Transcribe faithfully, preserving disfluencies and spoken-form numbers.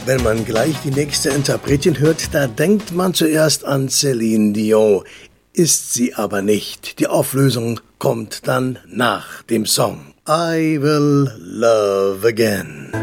Wenn man gleich die nächste Interpretin hört, da denkt man zuerst an Céline Dion. Ist sie aber nicht. Die Auflösung kommt dann nach dem Song. I Will Love Again.